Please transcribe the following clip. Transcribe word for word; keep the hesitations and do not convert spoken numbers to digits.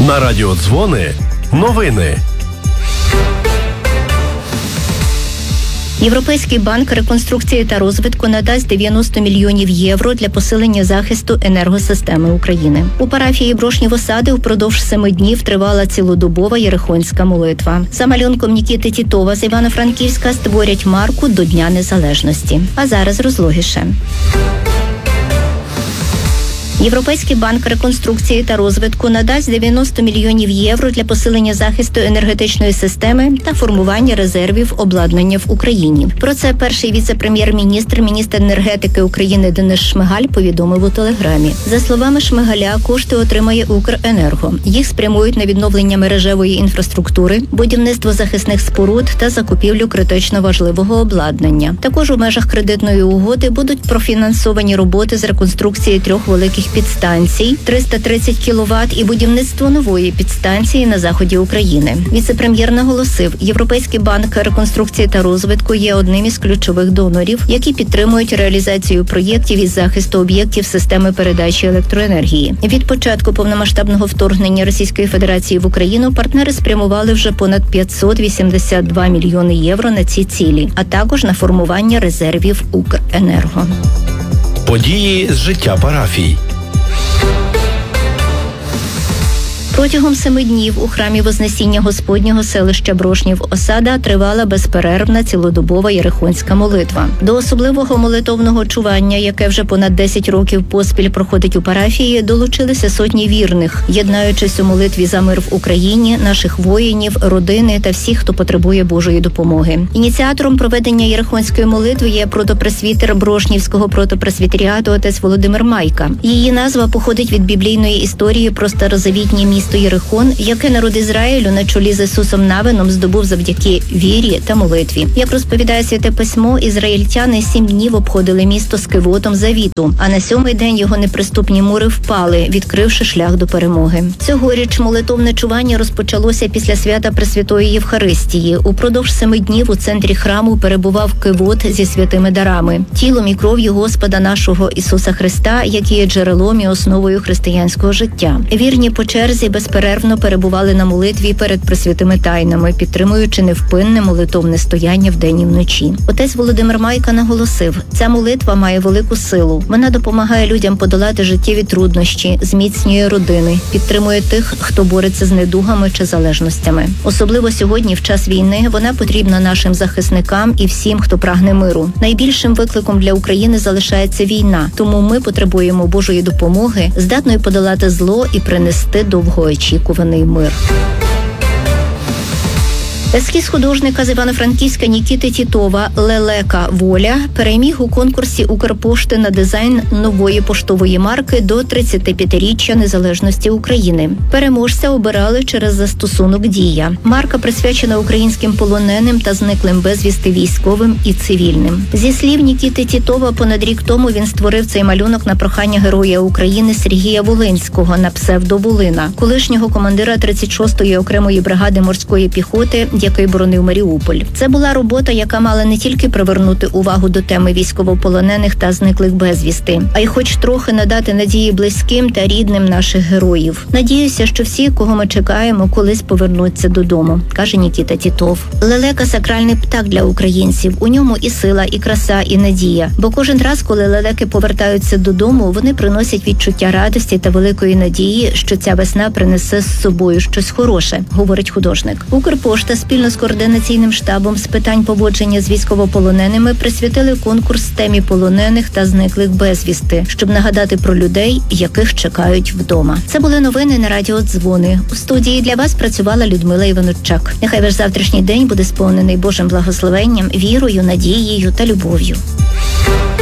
На радіо Дзвони новини. Європейський банк реконструкції та розвитку надасть дев'яносто мільйонів євро для посилення захисту енергосистеми України. У парафії Брошнів Осади впродовж семи днів тривала цілодобова єрихонська молитва. За малюнком Нікіти Тітова з Івано-Франківська створять марку до Дня Незалежності. А зараз розлогіше. Європейський банк реконструкції та розвитку надасть дев'яносто мільйонів євро для посилення захисту енергетичної системи та формування резервів обладнання в Україні. Про це перший віце-прем'єр-міністр, міністр енергетики України Денис Шмигаль повідомив у Телеграмі. За словами Шмигаля, кошти отримає Укренерго. Їх спрямують на відновлення мережевої інфраструктури, будівництво захисних споруд та закупівлю критично важливого обладнання. Також у межах кредитної угоди будуть профінансовані роботи з реконструкції трьох великих підстанцій, триста тридцять кіловат і будівництво нової підстанції на заході України. Віце-прем'єр наголосив, Європейський банк реконструкції та розвитку є одним із ключових донорів, які підтримують реалізацію проєктів із захисту об'єктів системи передачі електроенергії. Від початку повномасштабного вторгнення Російської Федерації в Україну партнери спрямували вже понад п'ятсот вісімдесят два мільйони євро на ці цілі, а також на формування резервів Укренерго. Події з життя парафій. Протягом семи днів у храмі Вознесіння Господнього селища Брошнів Осада тривала безперервна цілодобова єрихонська молитва. До особливого молитовного чування, яке вже понад десять років поспіль проходить у парафії, долучилися сотні вірних, єднаючись у молитві за мир в Україні, наших воїнів, родини та всіх, хто потребує Божої допомоги. Ініціатором проведення єрихонської молитви є протопресвітер Брошнівського протопресвітеріату отець Володимир Майка. Її назва походить від біблійної історії про старозавітнє місто Єрихон, яке народ Ізраїлю на чолі з Ісусом Навином здобув завдяки вірі та молитві. Як розповідає Святе Письмо, ізраїльтяни сім днів обходили місто з кивотом завіту, а на сьомий день його неприступні мури впали, відкривши шлях до перемоги. Цьогоріч молитовне чування розпочалося після свята Пресвятої Євхаристії. Упродовж семи днів у центрі храму перебував кивот зі святими дарами, тілом і кров'ю Господа нашого Ісуса Христа, які є джерелом і основою християнського життя. Вірні по черзі безперервно перебували на молитві перед пресвятими тайнами, підтримуючи невпинне молитовне стояння вдень і вночі. Отець Володимир Майка наголосив, ця молитва має велику силу. Вона допомагає людям подолати життєві труднощі, зміцнює родини, підтримує тих, хто бореться з недугами чи залежностями. Особливо сьогодні, в час війни, вона потрібна нашим захисникам і всім, хто прагне миру. Найбільшим викликом для України залишається війна, тому ми потребуємо Божої допомоги, здатної подолати зло і принести довго очікуваний мир. Ескіз художника з Івано-Франківська Нікіти Тітова «Лелека. Воля» переміг у конкурсі Укрпошти на дизайн нової поштової марки до тридцятип'ятиріччя незалежності України. Переможця обирали через застосунок «Дія». Марка присвячена українським полоненим та зниклим безвісти військовим і цивільним. Зі слів Нікіти Тітова, понад рік тому він створив цей малюнок на прохання Героя України Сергія Волинського на псевдо Волина, колишнього командира тридцять шостої окремої бригади морської піхоти, який боронив Маріуполь. Це була робота, яка мала не тільки привернути увагу до теми військовополонених та зниклих безвісти, а й хоч трохи надати надії близьким та рідним наших героїв. Надіюся, що всі, кого ми чекаємо, колись повернуться додому, каже Нікіта Тітов. Лелека – сакральний птах для українців. У ньому і сила, і краса, і надія. Бо кожен раз, коли лелеки повертаються додому, вони приносять відчуття радості та великої надії, що ця весна принесе з собою щось хороше, говорить художник. Укрпошта спільно з координаційним штабом з питань поводження з військовополоненими присвятили конкурс темі полонених та зниклих безвісти, щоб нагадати про людей, яких чекають вдома. Це були новини на радіо Дзвони. У студії для вас працювала Людмила Іванчук. Нехай ваш завтрашній день буде сповнений Божим благословенням, вірою, надією та любов'ю.